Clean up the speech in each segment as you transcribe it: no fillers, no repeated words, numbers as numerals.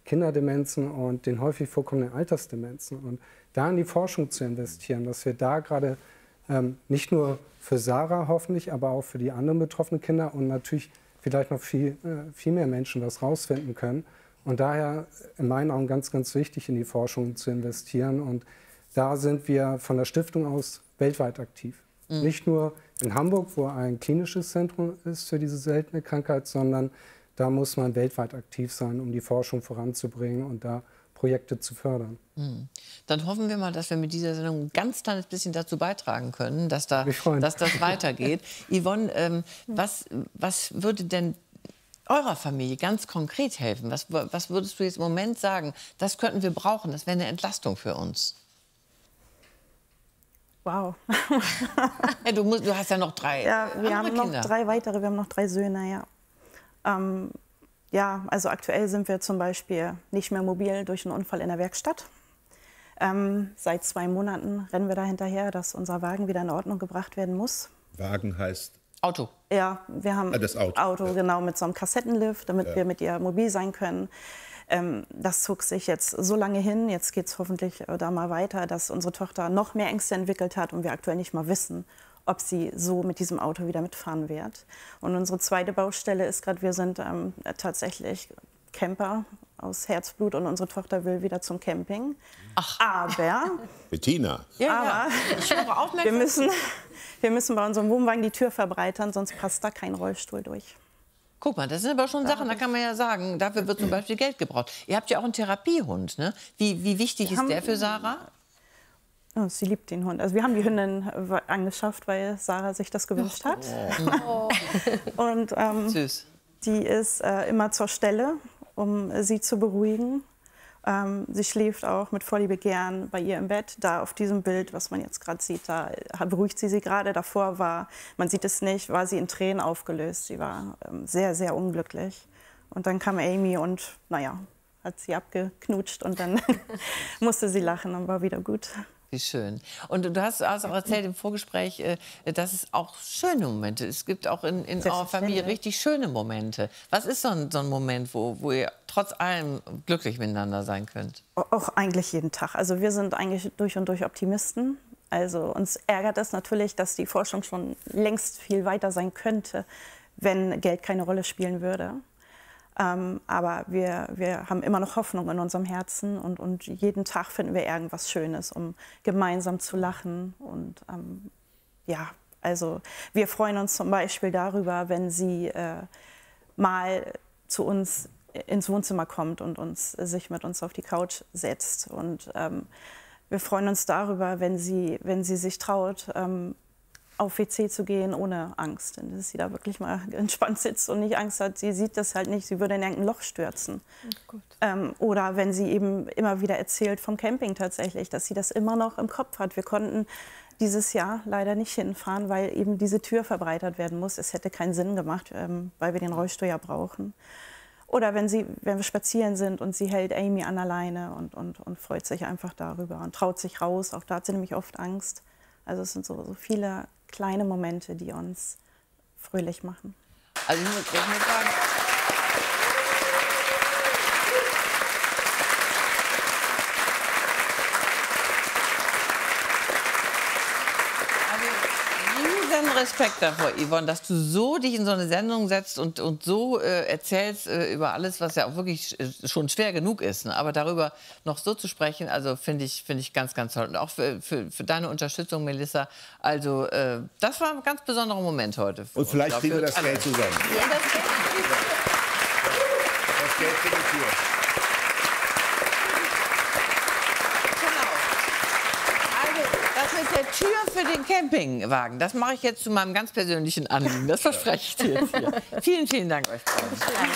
Kinderdemenzen und den häufig vorkommenden Altersdemenzen. Und da in die Forschung zu investieren, dass wir da gerade nicht nur für Sarah hoffentlich, aber auch für die anderen betroffenen Kinder und natürlich vielleicht noch viel mehr Menschen das rausfinden können. Und daher in meinen Augen ganz, ganz wichtig, in die Forschung zu investieren. Und da sind wir von der Stiftung aus weltweit aktiv. Nicht nur in Hamburg, wo ein klinisches Zentrum ist für diese seltene Krankheit, sondern da muss man weltweit aktiv sein, um die Forschung voranzubringen und da Projekte zu fördern. Dann hoffen wir mal, dass wir mit dieser Sendung ein ganz kleines bisschen dazu beitragen können, dass das weitergeht. Yvonne, was würde denn eurer Familie ganz konkret helfen? Was würdest du jetzt im Moment sagen, das könnten wir brauchen, das wäre eine Entlastung für uns? Wow. Ja, du hast ja noch drei wir haben noch Kinder. 3 weitere, wir haben noch 3 Söhne, ja. Ja, also aktuell sind wir zum Beispiel nicht mehr mobil durch einen Unfall in der Werkstatt. Seit 2 Monaten rennen wir da hinterher, dass unser Wagen wieder in Ordnung gebracht werden muss. Wagen heißt? Auto. Ja, wir haben das Auto, ja. Genau, mit so einem Kassettenlift, damit wir mit ihr mobil sein können. Das zog sich jetzt so lange hin, jetzt geht es hoffentlich da mal weiter, dass unsere Tochter noch mehr Ängste entwickelt hat und wir aktuell nicht mal wissen, ob sie so mit diesem Auto wieder mitfahren wird. Und unsere zweite Baustelle ist gerade, wir sind tatsächlich Camper aus Herzblut und unsere Tochter will wieder zum Camping. Ach. Aber, Bettina. Ja, ich höre aufmerksam. wir müssen bei unserem Wohnwagen die Tür verbreitern, sonst passt da kein Rollstuhl durch. Guck mal, das sind aber schon Sachen, da kann man ja sagen, dafür wird zum Beispiel Geld gebraucht. Ihr habt ja auch einen Therapiehund, ne? Wie wichtig ist der für Sarah? Oh, sie liebt den Hund. Also wir haben die Hündin angeschafft, weil Sarah sich das gewünscht hat. Oh. Und Süß. die ist immer zur Stelle, um sie zu beruhigen. Sie schläft auch mit Vorliebe gern bei ihr im Bett. Da auf diesem Bild, was man jetzt gerade sieht, da beruhigt sie gerade. Davor man sieht es nicht, war sie in Tränen aufgelöst. Sie war sehr, sehr unglücklich. Und dann kam Amy und, naja, hat sie abgeknutscht und dann musste sie lachen und war wieder gut. Wie schön. Und du hast auch erzählt im Vorgespräch, dass es auch schöne Momente es gibt auch in eurer Familie richtig schöne Momente. Was ist so ein Moment, wo ihr trotz allem glücklich miteinander sein könnt? Auch eigentlich jeden Tag. Also wir sind eigentlich durch und durch Optimisten. Also uns ärgert es natürlich, dass die Forschung schon längst viel weiter sein könnte, wenn Geld keine Rolle spielen würde. Aber wir haben immer noch Hoffnung in unserem Herzen und jeden Tag finden wir irgendwas Schönes, um gemeinsam zu lachen. Und ja, also wir freuen uns zum Beispiel darüber, wenn sie mal zu uns ins Wohnzimmer kommt und sich mit uns auf die Couch setzt. Und wir freuen uns darüber, wenn sie sich traut, auf WC zu gehen ohne Angst. Denn dass sie da wirklich mal entspannt sitzt und nicht Angst hat. Sie sieht das halt nicht, sie würde in irgendein Loch stürzen. Oh Gott. Oder wenn sie eben immer wieder erzählt vom Camping tatsächlich, dass sie das immer noch im Kopf hat. Wir konnten dieses Jahr leider nicht hinfahren, weil eben diese Tür verbreitert werden muss. Es hätte keinen Sinn gemacht, weil wir den Rollstuhl ja brauchen. Oder wenn wir spazieren sind und sie hält Amy an der Leine und freut sich einfach darüber und traut sich raus. Auch da hat sie nämlich oft Angst. Also es sind so viele kleine Momente, die uns fröhlich machen. Also ich muss sagen, riesen Respekt davor, Yvonne, dass du so dich in so eine Sendung setzt und so erzählst über alles, was ja auch wirklich schon schwer genug ist. Ne? Aber darüber noch so zu sprechen, also finde ich ganz, ganz toll. Und auch für deine Unterstützung, Melissa. Also das war ein ganz besonderer Moment heute. Und vielleicht kriegen wir das Geld zusammen. Ja, das Geld. Das Geld für die Tür. Mit der Tür für den Campingwagen, das mache ich jetzt zu meinem ganz persönlichen Anliegen. Das verspreche ich dir jetzt hier. Vielen, vielen Dank euch beiden.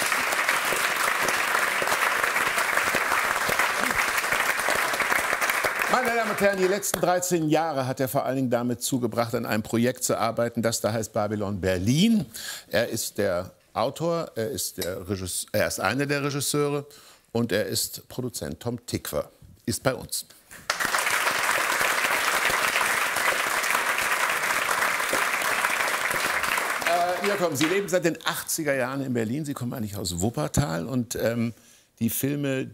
Meine Damen und Herren, die letzten 13 Jahre hat er vor allen Dingen damit zugebracht, an einem Projekt zu arbeiten, das da heißt Babylon Berlin. Er ist der Autor, er ist einer der Regisseure und er ist Produzent. Tom Tykwer ist bei uns. Ja, komm, Sie leben seit den 80er Jahren in Berlin. Sie kommen eigentlich aus Wuppertal. Und die Filme,